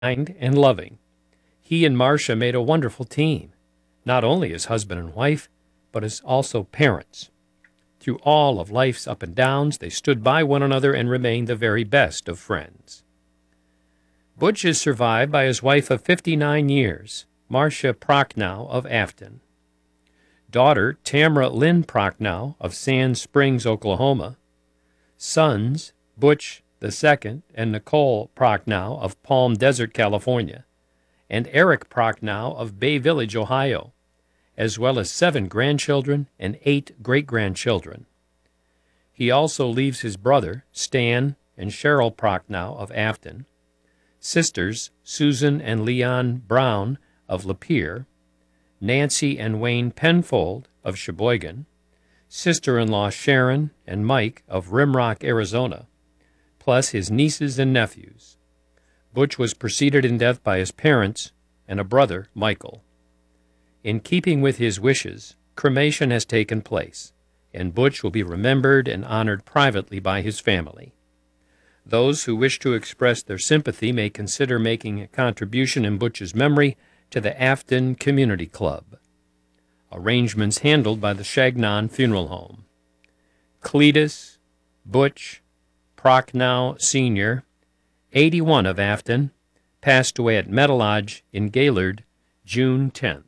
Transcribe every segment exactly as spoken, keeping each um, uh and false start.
kind and loving. He and Marcia made a wonderful team, not only as husband and wife, but as also parents. Through all of life's up and downs, they stood by one another and remained the very best of friends. Butch is survived by his wife of fifty-nine years, Marcia Prochnow of Afton. Daughter Tamara Lynn Prochnow of Sand Springs, Oklahoma. Sons Butch the Second and Nicole Prochnow of Palm Desert, California, and Eric Prochnow of Bay Village, Ohio, as well as seven grandchildren and eight great-grandchildren. He also leaves his brother, Stan and Cheryl Prochnow of Afton, sisters Susan and Leon Brown of Lapeer, Nancy and Wayne Penfold of Sheboygan, sister-in-law Sharon and Mike of Rimrock, Arizona, plus his nieces and nephews. Butch was preceded in death by his parents and a brother, Michael. In keeping with his wishes, cremation has taken place, and Butch will be remembered and honored privately by his family. Those who wish to express their sympathy may consider making a contribution in Butch's memory to the Afton Community Club. Arrangements handled by the Shagnon Funeral Home. Cletus Butch Prochnow Senior, eighty-one of Afton, passed away at Metalodge in Gaylord, June tenth.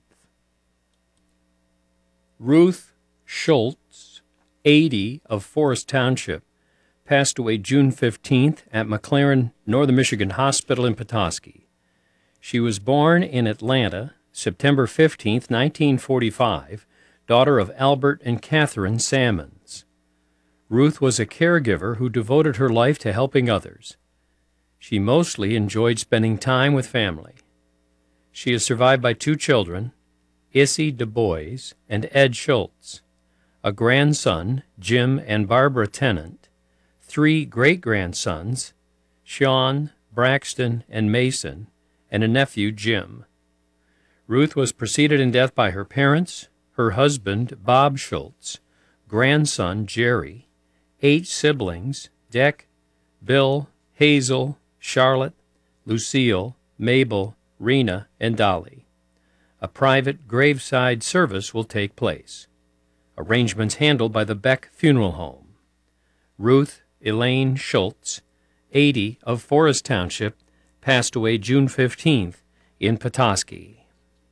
Ruth Schultz, eighty of Forest Township, passed away June fifteenth at McLaren Northern Michigan Hospital in Petoskey. She was born in Atlanta, September fifteenth, nineteen forty-five, daughter of Albert and Catherine Sammons. Ruth was a caregiver who devoted her life to helping others. She mostly enjoyed spending time with family. She is survived by two children, Issy Du Bois and Ed Schultz, a grandson, Jim and Barbara Tennant, three great-grandsons, Sean, Braxton, and Mason, and a nephew, Jim. Ruth was preceded in death by her parents, her husband, Bob Schultz, grandson, Jerry, eight siblings, Deck, Bill, Hazel, Charlotte, Lucille, Mabel, Rena, and Dolly. A private graveside service will take place. Arrangements handled by the Beck Funeral Home. Ruth Elaine Schultz, eighty of Forest Township, passed away June fifteenth in Petoskey.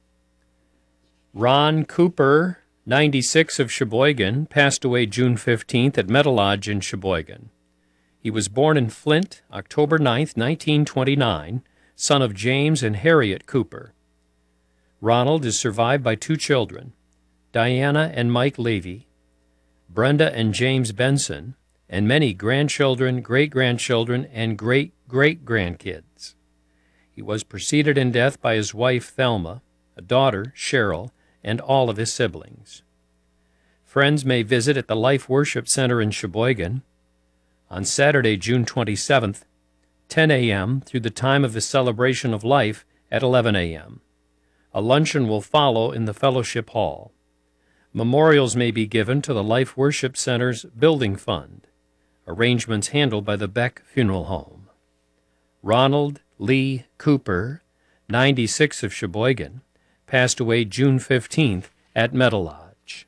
Ron Cooper, ninety-six of Sheboygan, passed away June fifteenth at Metalodge in Sheboygan. He was born in Flint, October ninth, nineteen twenty-nine, son of James and Harriet Cooper. Ronald is survived by two children, Diana and Mike Levy, Brenda and James Benson, and many grandchildren, great-grandchildren, and great-great-grandkids. He was preceded in death by his wife Thelma, a daughter, Cheryl, and all of his siblings. Friends may visit at the Life Worship Center in Sheboygan on Saturday, June twenty-seventh, ten a.m. through the time of his celebration of life at eleven a.m. A luncheon will follow in the Fellowship Hall. Memorials may be given to the Life Worship Center's Building Fund. Arrangements handled by the Beck Funeral Home. Ronald Lee Cooper, ninety-six of Sheboygan, passed away June fifteenth at Metalodge.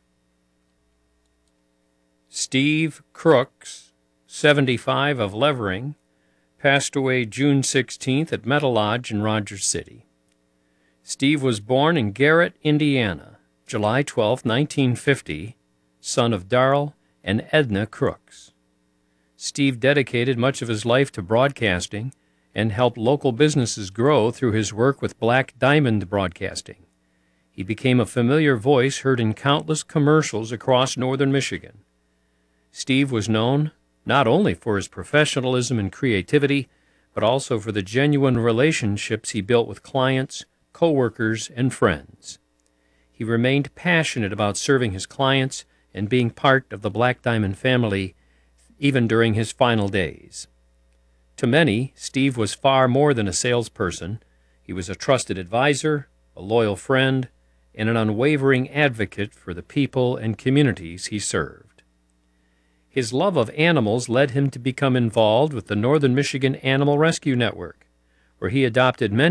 Steve Crooks, seventy-five of Levering, passed away June sixteenth at Metalodge in Rogers City. Steve was born in Garrett, Indiana, July twelfth, nineteen fifty, son of Darrell and Edna Crooks. Steve dedicated much of his life to broadcasting and helped local businesses grow through his work with Black Diamond Broadcasting. He became a familiar voice heard in countless commercials across northern Michigan. Steve was known not only for his professionalism and creativity, but also for the genuine relationships he built with clients, co-workers, and friends. He remained passionate about serving his clients and being part of the Black Diamond family, even during his final days. To many, Steve was far more than a salesperson. He was a trusted advisor, a loyal friend, and an unwavering advocate for the people and communities he served. His love of animals led him to become involved with the Northern Michigan Animal Rescue Network, where he adopted many